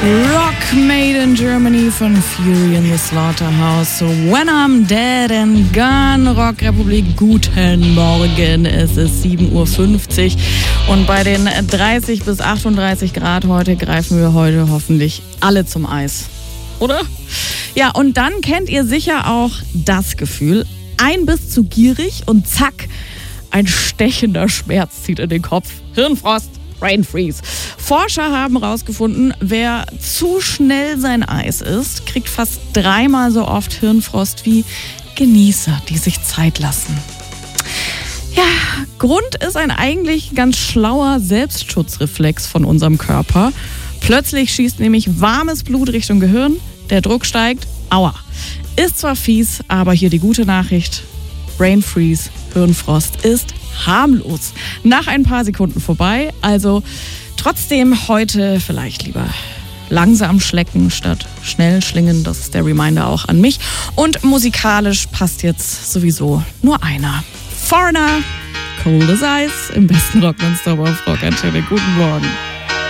Rock Made in Germany von Fury in the Slaughterhouse. When I'm dead and gone. Rockrepublik, guten Morgen. Es ist 7.50 Uhr und bei den 30 bis 38 Grad heute greifen wir heute hoffentlich alle zum Eis. Oder? Ja, und dann kennt ihr sicher auch das Gefühl. Ein Biss zu gierig und zack, ein stechender Schmerz zieht in den Kopf. Hirnfrost. Brain Freeze. Forscher haben herausgefunden, wer zu schnell sein Eis isst, kriegt fast 3-mal so oft Hirnfrost wie Genießer, die sich Zeit lassen. Ja, Grund ist ein eigentlich ganz schlauer Selbstschutzreflex von unserem Körper. Plötzlich schießt nämlich warmes Blut Richtung Gehirn, der Druck steigt, aua. Ist zwar fies, aber hier die gute Nachricht. Brain Freeze, Hirnfrost ist harmlos. Nach ein paar Sekunden vorbei, also trotzdem heute vielleicht lieber langsam schlecken statt schnell schlingen. Das ist der Reminder auch an mich. Und musikalisch passt jetzt sowieso nur einer. Foreigner, Cold as Ice, im besten Rock nonstop auf Rock Antenne. Guten Morgen.